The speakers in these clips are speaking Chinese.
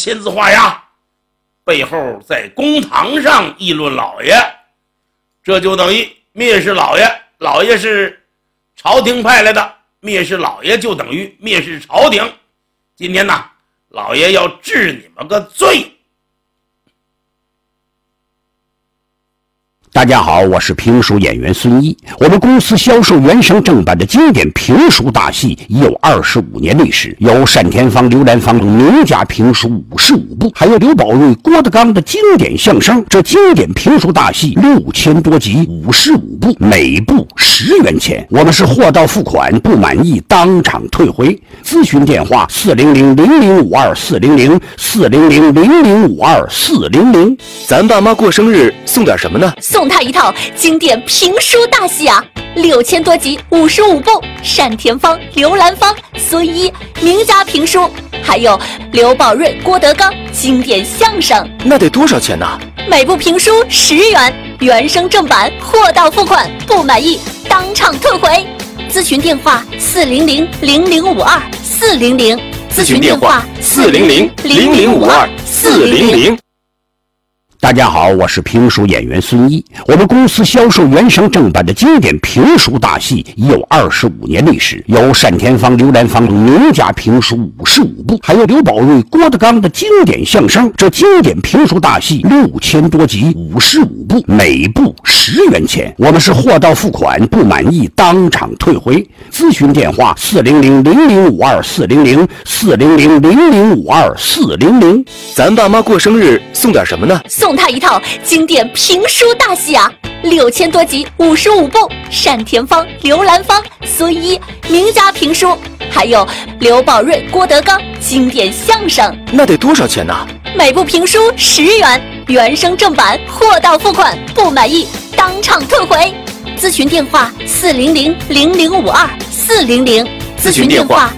签字画押，背后在公堂上议论老爷，这就等于蔑视老爷。老爷是朝廷派来的，蔑视老爷就等于蔑视朝廷。今天呢，老爷要治你们个罪。 大家好，我是评书演员孙一。我们公司销售原声正版的经典评书大戏已有25年历史，有单田芳、刘兰芳等名家评书55部，还有刘宝瑞、郭德纲的经典相声。这经典评书大戏6000多集，55部，每部10元钱。我们是货到付款，不满意当场退回。咨询电话400-0052-400，400-0052-400。 咱爸妈过生日送点什么呢？ 送他一套经典评书大戏啊，6000多集，55部，单田芳、刘兰芳、孙一名家评书，还有刘宝瑞、郭德纲经典相声。 那得多少钱呢？ 每部评书10元，原声正版，货到付款，不满意当场退回。咨询电话400-0052-400， 咨询电话400-0052-400。 大家好，我是评书演员孙一。我们公司销售原声正版的经典评书大戏已有25年历史，有单田芳、刘兰芳等名家评书55部，还有刘宝瑞、郭德纲的经典相声。这经典评书大戏6000多集，55部，每部10元钱。我们是货到付款，不满意当场退回。咨询电话400-0052-400， 400-0052-400。 咱爸妈过生日送点什么呢？ 送他一套经典评书大戏啊，6000多集，55部，单田芳、刘兰芳、孙一名家评书，还有刘宝瑞、郭德纲经典相声。 那得多少钱呢？ 每部评书10元，原声正版，货到付款，不满意当场退回。咨询电话400-0052-400， 咨询电话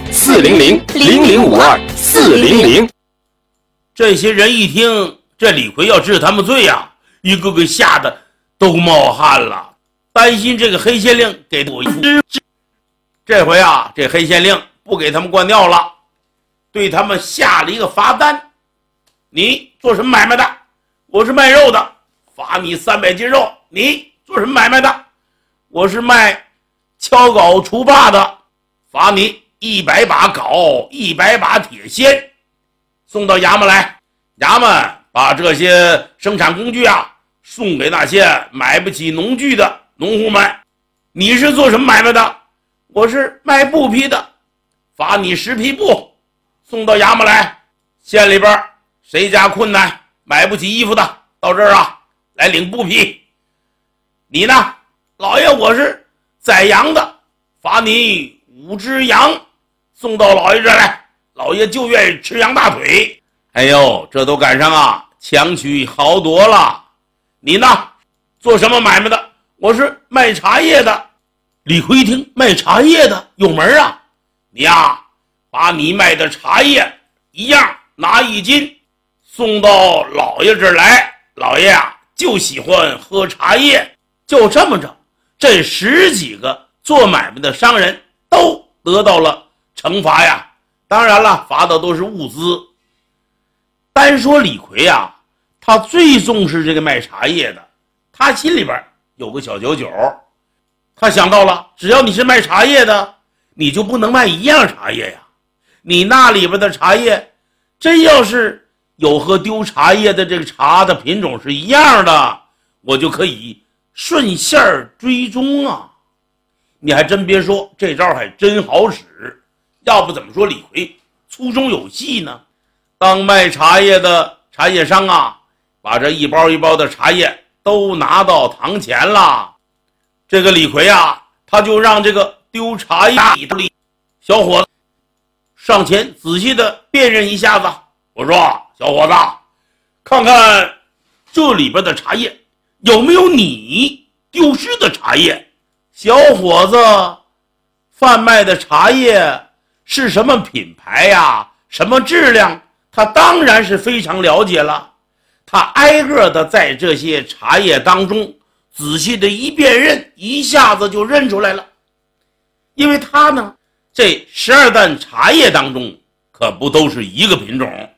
400-0052-400。 这些人一听这李逵要治他们罪呀，一个个吓得都冒汗了，担心这个黑县令给我这回啊，这黑县令不给他们关掉了，对他们下了一个罚单。你做什么买卖的？我是卖肉的，罚你300斤肉。你做什么买卖的？我是卖敲镐除霸的，罚你100把镐，100把铁锨，送到衙门来。衙门把这些生产工具啊送给那些买不起农具的农户们。你是做什么买卖的？我是卖布匹的，罚你10匹布，送到衙门来。县里边谁家困难买不起衣服的，到这儿啊来领布匹。你呢，老爷，我是宰羊的，罚你5只羊，送到老爷这儿来。老爷就愿意吃羊大腿。哎呦，这都赶上啊强取豪夺了。你呢，做什么买卖的？我是卖茶叶的。李逵一听卖茶叶的有门啊，你呀把你卖的茶叶一样拿1斤送到老爷这儿来。老爷啊就喜欢喝茶叶。就这么着，这10几个做买卖的商人都得到了惩罚呀。当然了，罚的都是物资。单说李逵啊，他最重视这个卖茶叶的，他心里边有个小九九。他想到了，只要你是卖茶叶的，你就不能卖一样茶叶呀。你那里边的茶叶真要是有和丢茶叶的这个茶的品种是一样的，我就可以顺线追踪啊。你还真别说，这招还真好使。要不怎么说李逵粗中有细呢？当卖茶叶的茶叶商啊，把这一包一包的茶叶都拿到堂前了。这个李逵啊，他就让这个丢茶叶的小伙子上前仔细的辨认一下子。我说，小伙子，看看这里边的茶叶有没有你丢失的茶叶。小伙子贩卖的茶叶是什么品牌呀，什么质量，他当然是非常了解了。他挨个的在这些茶叶当中仔细的一辨认，一下子就认出来了。因为他呢，这12担茶叶当中可不都是一个品种，